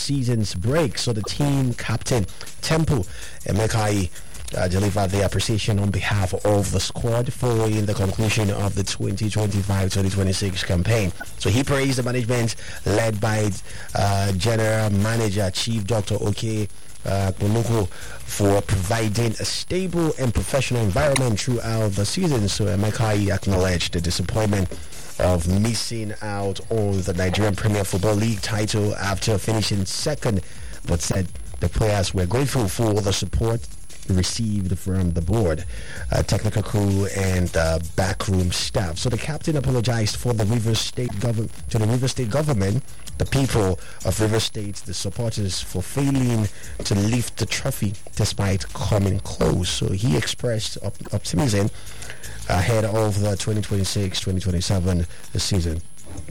season's break. So the team captain, Temple Emekai, delivered the appreciation on behalf of the squad following the conclusion of the 2025-2026 campaign. So he praised the management led by General Manager Chief Dr. Oke Kuluku for providing a stable and professional environment throughout the season. So Emekai acknowledged the disappointment of missing out on the Nigerian Premier Football League title after finishing second, but said the players were grateful for the support received from the board, technical crew, and backroom staff. So the captain apologized for the Rivers State government, the people of Rivers State, the supporters, for failing to lift the trophy despite coming close. So he expressed optimism ahead of the 2026-2027 season.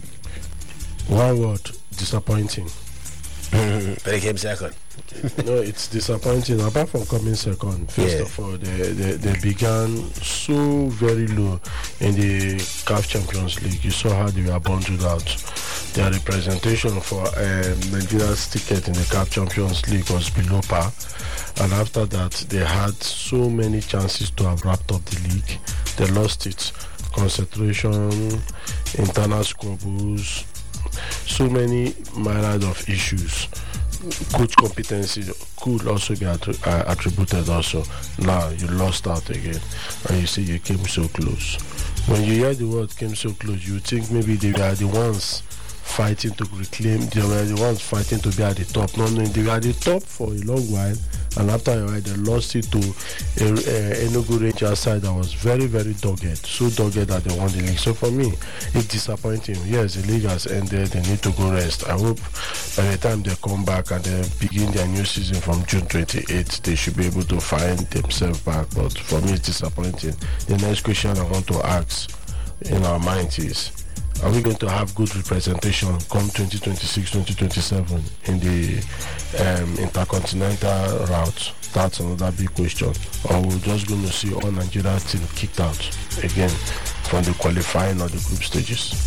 One word: disappointing. But he came second. No, it's disappointing. Apart from coming second, first of all, they began so very low in the CAF Champions League. You saw how they were bundled out. Their representation for Nigeria's ticket in the CAF Champions League was below par, and after that, they had so many chances to have wrapped up the league. They lost it. Concentration, internal squabbles, so many myriad of issues. Coach competency could also be attributed also. Now you lost out again, and you say you came so close. When you hear the word came so close, you think maybe they were the ones fighting to reclaim, they were the ones fighting to be at the top. No, they were at the top for a long while, and after a while they lost it to Enugu Rangers side that was very, very dogged, so dogged that they won the league. So for me, it's disappointing. Yes, the league has ended, they need to go rest. I hope by the time they come back and they begin their new season from June 28th, they should be able to find themselves back. But for me, it's disappointing. The next question I want to ask in our minds is, are we going to have good representation come 2026-2027 in the intercontinental route? That's another big question. Or we're just going to see all Nigeria team kicked out again from the qualifying or the group stages?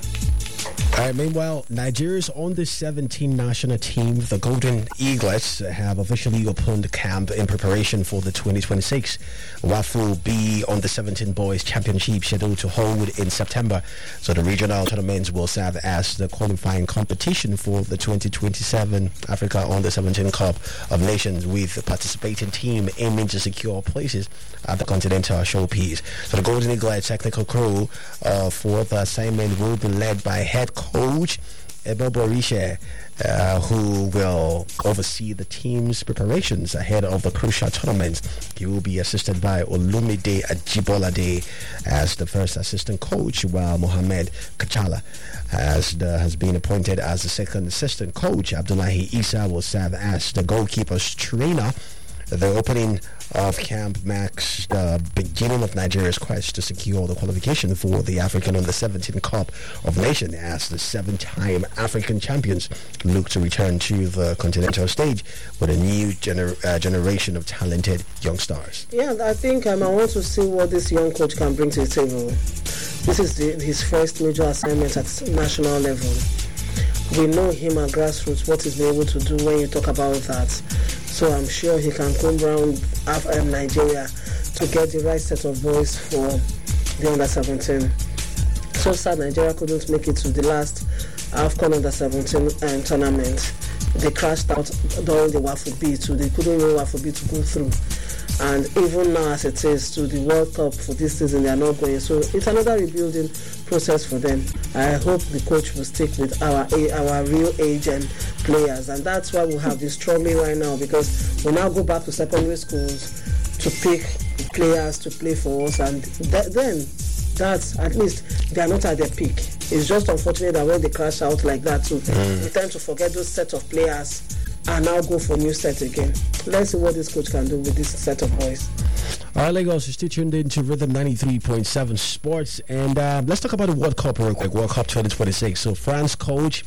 Meanwhile, Nigeria's under-17 national team, the Golden Eaglets, have officially opened camp in preparation for the 2026 WAFU B under-17 Boys Championship scheduled to hold in September. So the regional tournaments will serve as the qualifying competition for the 2027 Africa Under-17 Cup of Nations, with the participating team aiming to secure places at the Continental Showpiece. So the Golden Eaglets technical crew for the assignment will be led by head coach Ebo Borishe, who will oversee the team's preparations ahead of the crucial tournament. He will be assisted by Olumide Ajibolade as the first assistant coach, while Mohamed Kachala has been appointed as the second assistant coach. Abdullahi Isa will serve as the goalkeeper's trainer. The opening of camp marks the beginning of Nigeria's quest to secure the qualification for the African Under-17 Cup of Nations, as the 7-time African champions look to return to the continental stage with a new generation of talented young stars. Yeah, I think I want to see what this young coach can bring to the table. This is his first major assignment at national level. We know him at grassroots, what he's been able to do when you talk about that. So I'm sure he can come around Nigeria to get the right set of boys for the Under-17. So sad Nigeria couldn't make it to the last AFCON Under-17 tournament. They crashed out during the WAFU B, so they couldn't know WAFU B to go through. And even now, as it is, to the World Cup for this season, they are not going. So it's another rebuilding process for them. I hope the coach will stick with our real age and players, and that's why we have this struggling right now, because we now go back to secondary schools to pick players to play for us, and then that's, at least they are not at their peak. It's just unfortunate that when they crash out like that, too, we tend to forget those set of players and now go for new set again. Let's see what this coach can do with this set of boys. All right, Lagos, you're still tuned in to Rhythm 93.7 Sports, and let's talk about the World Cup real quick, World Cup 2026. So France coach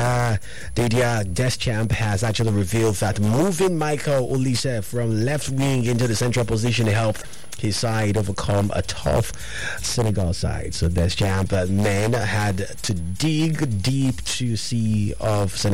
Didier Deschamps has actually revealed that moving Michael Olise from left wing into the central position helped his side overcome a tough Senegal side. So Deschamps men had to dig deep to see of Senegal